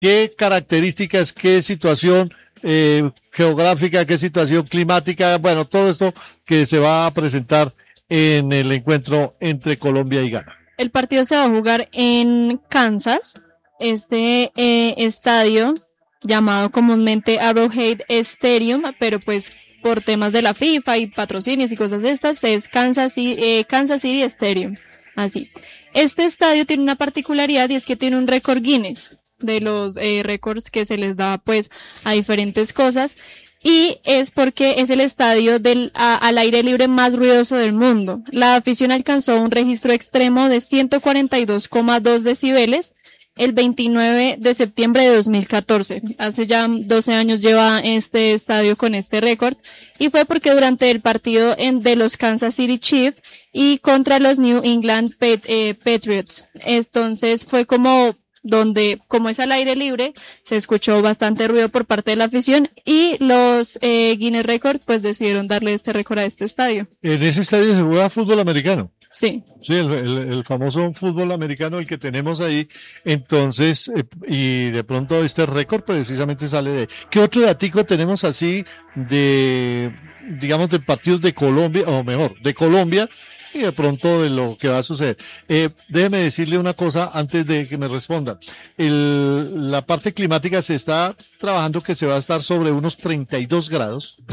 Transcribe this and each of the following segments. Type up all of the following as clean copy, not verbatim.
¿Qué características, qué situación geográfica, qué situación climática? Bueno, todo esto que se va a presentar en el encuentro entre Colombia y Ghana. El partido se va a jugar en Kansas, estadio llamado comúnmente Arrowhead Stadium, pero pues por temas de la FIFA y patrocinios y cosas de estas, es Kansas City Stadium, así. Este estadio tiene una particularidad y es que tiene un récord Guinness de los récords que se les da pues a diferentes cosas, y es porque es el estadio al aire libre más ruidoso del mundo. La afición alcanzó un registro extremo de 142,2 decibeles el 29 de septiembre de 2014. Hace ya 12 años lleva este estadio con este récord, y fue porque durante el partido de los Kansas City Chiefs y contra los New England Patriots, entonces fue como es al aire libre, se escuchó bastante ruido por parte de la afición, y los Guinness Records pues decidieron darle este récord a este estadio. En ese estadio se juega fútbol americano. Sí. Sí, el famoso fútbol americano, el que tenemos ahí. Entonces, y de pronto este récord precisamente sale de... ¿Qué otro datico tenemos así digamos, de partidos de Colombia, o mejor, de Colombia, y de pronto de lo que va a suceder? Déjeme decirle una cosa antes de que me responda. La parte climática se está trabajando que se va a estar sobre unos 32 grados,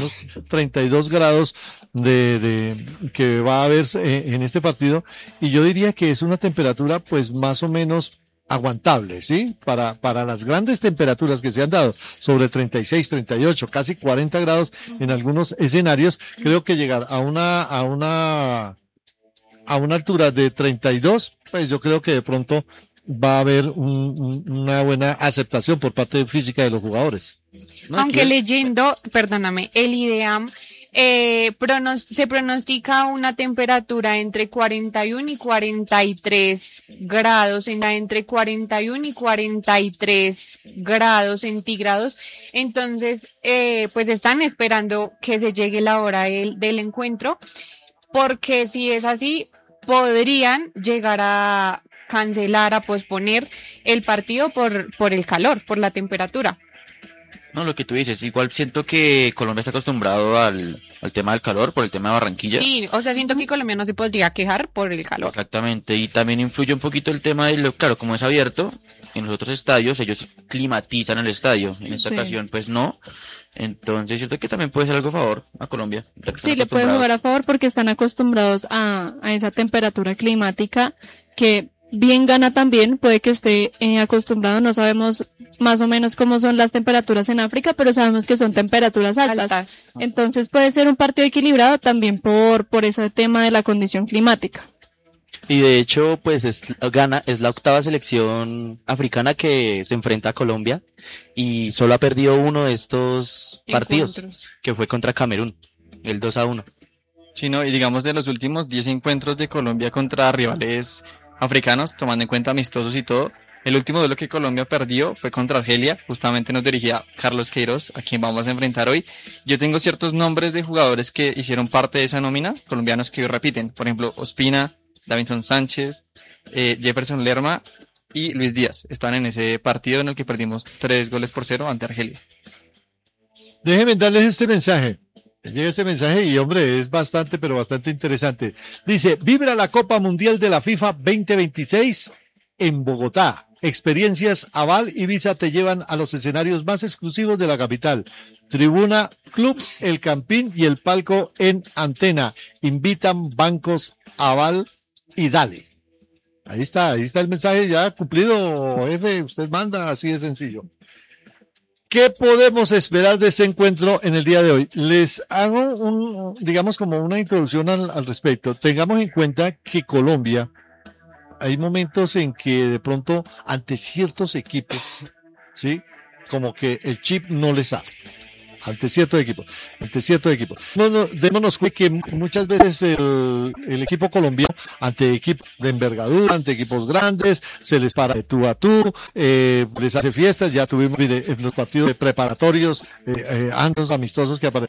que va a haber en este partido, y yo diría que es una temperatura pues más o menos aguantable, ¿sí? Para las grandes temperaturas que se han dado, sobre 36, 38, casi 40 grados en algunos escenarios, creo que llegar a una altura de 32, pues yo creo que de pronto va a haber una buena aceptación por parte física de los jugadores. ¿No? Aunque leyendo, perdóname, el IDEAM se pronostica una temperatura entre 41 y 43 grados, entre 41 y 43 grados centígrados. Entonces, pues están esperando que se llegue la hora del encuentro, porque si es así, podrían llegar a cancelar, a posponer el partido por el calor, por la temperatura. No, lo que tú dices, igual siento que Colombia está acostumbrado al tema del calor, por el tema de Barranquilla. Sí, o sea, siento que Colombia no se podría quejar por el calor. Exactamente, y también influye un poquito el tema claro, como es abierto, en los otros estadios ellos climatizan el estadio, en esta ocasión pues no. Entonces siento que también puede ser algo a favor a Colombia. Sí, le puede jugar a favor porque están acostumbrados a esa temperatura climática, que bien Ghana también puede que esté acostumbrado. No sabemos más o menos cómo son las temperaturas en África, pero sabemos que son temperaturas altas. Entonces puede ser un partido equilibrado también por ese tema de la condición climática. Y de hecho, pues Ghana es la octava selección africana que se enfrenta a Colombia, y solo ha perdido uno de estos partidos, que fue contra Camerún, el 2-1. Sí, no, y digamos de los últimos 10 encuentros de Colombia contra rivales africanos, tomando en cuenta amistosos y todo, el último duelo que Colombia perdió fue contra Argelia. Justamente nos dirigía Carlos Queiroz, a quien vamos a enfrentar hoy. Yo tengo ciertos nombres de jugadores que hicieron parte de esa nómina, colombianos que hoy repiten, por ejemplo, Ospina, Davinson Sánchez, Jefferson Lerma y Luis Díaz. Están en ese partido en el que perdimos 3-0 ante Argelia. Déjenme darles este mensaje. Llega este mensaje y, hombre, es bastante, pero bastante interesante. Dice: vibra la Copa Mundial de la FIFA 2026 en Bogotá. Experiencias Aval y Visa te llevan a los escenarios más exclusivos de la capital. Tribuna, Club, El Campín y el palco en Antena. Invitan bancos Aval y Dale. Ahí está el mensaje ya cumplido, jefe. Usted manda, así de sencillo. ¿Qué podemos esperar de este encuentro en el día de hoy? Les hago digamos como una introducción al respecto. Tengamos en cuenta que Colombia, hay momentos en que de pronto ante ciertos equipos, ¿sí? Como que el chip no le sale. Ante ciertos equipos. No, démonos cuenta que muchas veces el equipo colombiano, ante equipos de envergadura, ante equipos grandes, se les para de tú a tú, les hace fiestas. Ya tuvimos en los partidos preparatorios, amistosos que aparecen